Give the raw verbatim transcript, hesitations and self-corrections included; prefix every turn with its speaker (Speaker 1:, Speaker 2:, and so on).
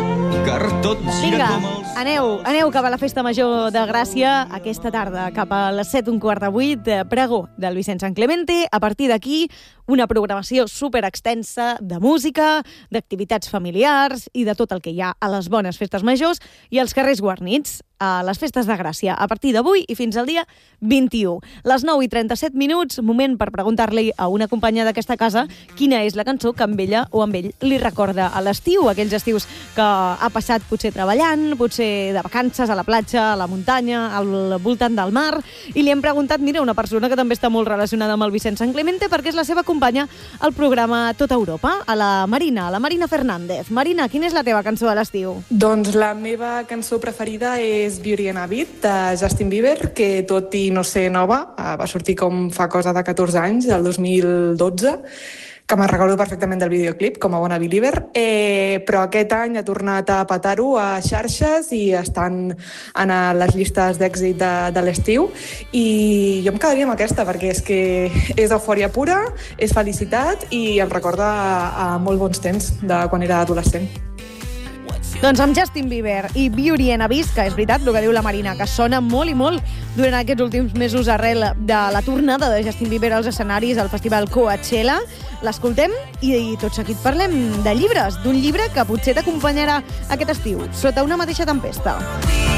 Speaker 1: car tot gira
Speaker 2: Vinga,
Speaker 1: com els...
Speaker 2: aneu, aneu cap a la Festa Major de Gràcia aquesta tarda, cap a les set un quart de vuit, pregó del Vicent San Clemente. A partir d'aquí, una programació super extensa de música, d'activitats familiars i de tot el que hi ha a les bones festes majors i als carrers guarnits, a les festes de Gràcia, a partir d'avui i fins al dia vint-i-u. Les nou i trenta-set minuts, moment per preguntar-li a una companya d'aquesta casa quina és la cançó que amb ella o amb ell li recorda a l'estiu, aquells estius que ha passat potser treballant, potser de vacances a la platja, a la muntanya, al voltant del mar, i li hem preguntat, mira, una persona que també està molt relacionada amb el Vicent San Clemente perquè és la seva companya al programa Tot Europa, a la Marina, a la Marina Fernández. Marina, quina és la teva cançó de l'estiu?
Speaker 3: Doncs la meva cançó preferida és Beauty and a Beat, de Justin Bieber, que tot i no ser nova, va sortir com fa cosa de catorze anys, el dos mil dotze, que me'n recordo perfectament del videoclip, com a bona believer, eh, però aquest any ha tornat a petar-ho a xarxes i estan en les llistes d'èxit de, de l'estiu, i jo em quedaria amb aquesta, perquè és que és eufòria pura, és felicitat i em recorda a, a molt bons temps de quan era adolescent.
Speaker 2: Doncs amb Justin Bieber i Beauty and a Beast, que és veritat el que diu la Marina, que sona molt i molt durant aquests últims mesos arrel de la tornada de Justin Bieber als escenaris al festival Coachella. L'escoltem i, i tot seguit parlem de llibres, d'un llibre que potser t'acompanyarà aquest estiu, Sota una mateixa tempesta.